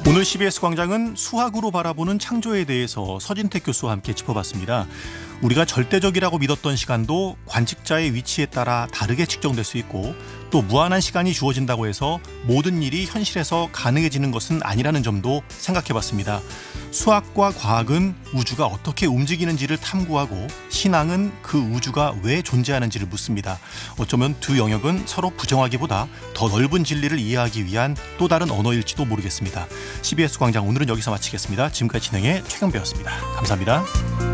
오늘 CBS 광장은 수학으로 바라보는 창조에 대해서 서진택 교수와 함께 짚어봤습니다. 우리가 절대적이라고 믿었던 시간도 관측자의 위치에 따라 다르게 측정될 수 있고, 또 무한한 시간이 주어진다고 해서 모든 일이 현실에서 가능해지는 것은 아니라는 점도 생각해봤습니다. 수학과 과학은 우주가 어떻게 움직이는지를 탐구하고, 신앙은 그 우주가 왜 존재하는지를 묻습니다. 어쩌면 두 영역은 서로 부정하기보다 더 넓은 진리를 이해하기 위한 또 다른 언어일지도 모르겠습니다. CBS 광장 오늘은 여기서 마치겠습니다. 지금까지 진행의 최경배였습니다. 감사합니다.